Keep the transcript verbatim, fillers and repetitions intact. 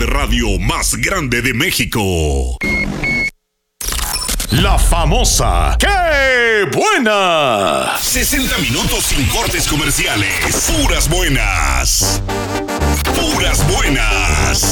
de radio más grande de México. La famosa ¡Qué buena! sesenta minutos sin cortes comerciales. Puras buenas. Puras buenas.